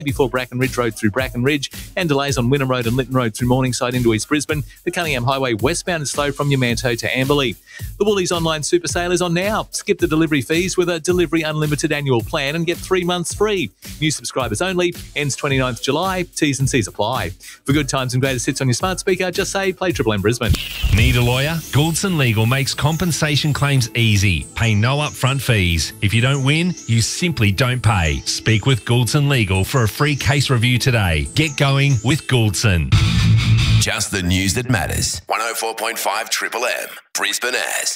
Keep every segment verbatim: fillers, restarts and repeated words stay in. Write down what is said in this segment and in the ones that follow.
before Bracken Ridge Road through Bracken Ridge, and delays on Wynnum Road and Lytton Road through Morningside into East Brisbane. The Cunningham Highway westbound is slow from Yamanto to Amberley. The Woolies online super sale is on now. Skip the delivery fees with a Delivery Unlimited annual plan and get three months free. New subscribers only. Ends twenty-ninth of July. T's and C's apply. For good times and greatest hits on your smart speaker, just say play Triple M Brisbane. Need a lawyer? Gouldson Legal makes compensation claims easy. Pay no upfront fees. If you don't win, you simply don't pay. Speak with Gouldson Legal for a free case review today. Get going with Gouldson. Just the news that matters. one oh four point five Triple M, Brisbane as.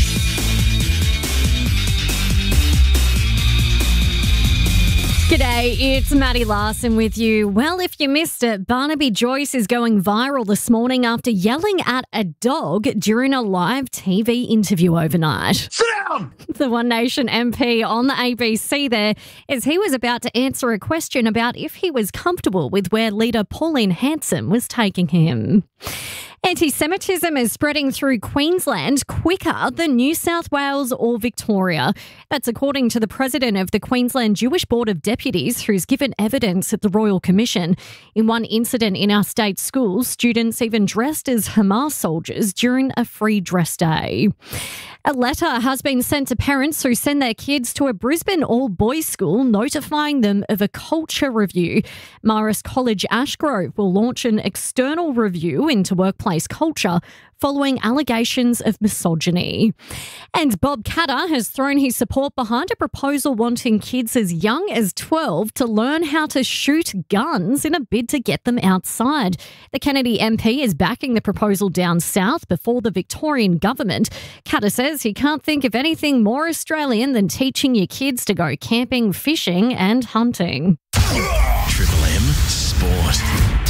G'day, it's Maddie Larson with you. Well, if you missed it, Barnaby Joyce is going viral this morning after yelling at a dog during a live T V interview overnight. Sit down! The One Nation M P on the A B C there as he was about to answer a question about if he was comfortable with where leader Pauline Hanson was taking him. Anti-Semitism is spreading through Queensland quicker than New South Wales or Victoria. That's according to the president of the Queensland Jewish Board of Deputies, who's given evidence at the Royal Commission. In one incident in our state schools, students even dressed as Hamas soldiers during a free dress day. A letter has been sent to parents who send their kids to a Brisbane all-boys school notifying them of a culture review. Marist College Ashgrove will launch an external review into workplace culture following allegations of misogyny. And Bob Katter has thrown his support behind a proposal wanting kids as young as twelve to learn how to shoot guns in a bid to get them outside. The Kennedy M P is backing the proposal down south before the Victorian government. Katter says he can't think of anything more Australian than teaching your kids to go camping, fishing and hunting. Triple M Sport.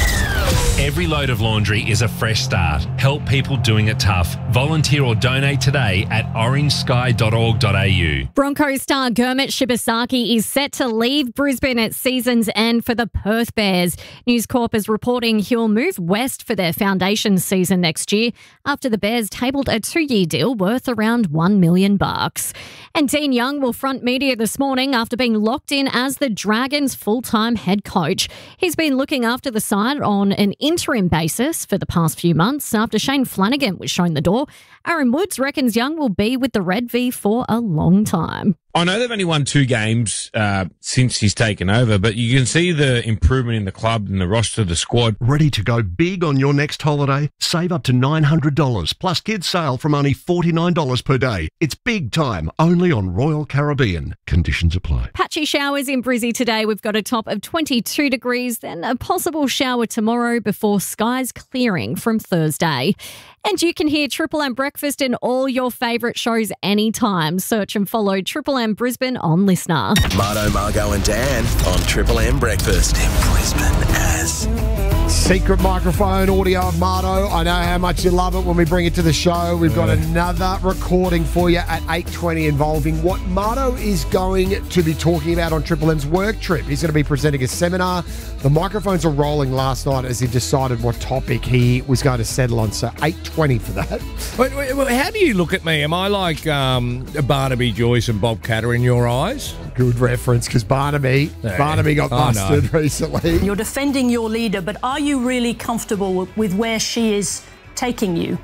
Every load of laundry is a fresh start. Help people doing it tough. Volunteer or donate today at orange sky dot org dot a u. Broncos star Gurmit Shibasaki is set to leave Brisbane at season's end for the Perth Bears. News Corp is reporting he'll move west for their foundation season next year after the Bears tabled a two-year deal worth around one million bucks. And Dean Young will front media this morning after being locked in as the Dragons' full-time head coach. He's been looking after the side on an interim basis for the past few months after Shane Flanagan was shown the door. Aaron Woods reckons Young will be with the Red V for a long time. I know they've only won two games uh, since he's taken over, but you can see the improvement in the club and the roster of the squad. Ready to go big on your next holiday? Save up to nine hundred dollars plus kids sale from only forty-nine dollars per day. It's big time, only on Royal Caribbean. Conditions apply. Patchy showers in Brizzy today. We've got a top of twenty-two degrees, then a possible shower tomorrow before skies clearing from Thursday. And you can hear Triple M Breakfast in all your favourite shows anytime. Search and follow Triple M Brisbane on Listener. Marto, Margo and Dan on Triple M Breakfast in Brisbane as. Secret microphone audio of Marto. I know how much you love it when we bring it to the show. We've got another recording for you at eight twenty involving what Marto is going to be talking about on Triple M's work trip. He's going to be presenting a seminar. The microphones are rolling last night as he decided what topic he was going to settle on. So eight twenty for that. Wait, wait, wait, how do you look at me? Am I like um, Barnaby Joyce and Bob Katter in your eyes? Good reference, because Barnaby, Yeah. Barnaby got Oh, busted no. recently. You're defending your leader, but are you really comfortable with, with where she is taking you?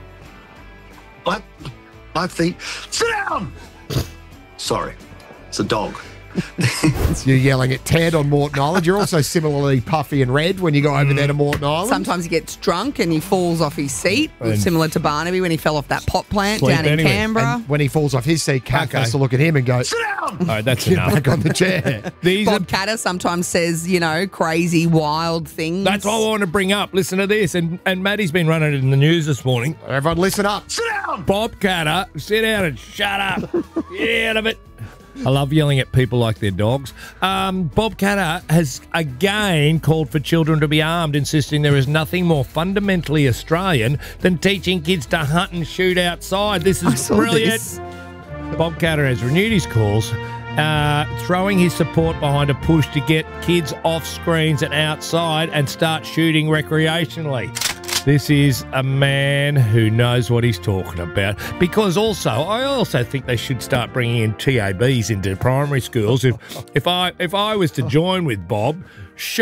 I, I think. Sit down! Sorry, it's a dog. So you're yelling at Ted on Moreton Island. You're also similarly puffy and red when you go over there to Moreton Island. Sometimes he gets drunk and he falls off his seat, And- similar to Barnaby when he fell off that pot plant Sleep down in anyway. Canberra. And when he falls off his seat, Kat Okay. has to look at him and go, Sit down! All right, that's get enough. back on the chair. These are, Bob Katter sometimes says, you know, crazy, wild things. that's what I want to bring up. Listen to this. And, and Maddie's been running it in the news this morning. Everyone listen up. Sit down! Bob Katter, sit down and shut up. Get out of it. I love yelling at people like they're dogs. Um, Bob Katter has again called for children to be armed, insisting there is nothing more fundamentally Australian than teaching kids to hunt and shoot outside. This I is saw brilliant. this. Bob Katter has renewed his calls, uh, throwing his support behind a push to get kids off screens and outside and start shooting recreationally. This is a man who knows what he's talking about. Because also, I also think they should start bringing in T A Bs into primary schools. If if I if I was to join with Bob,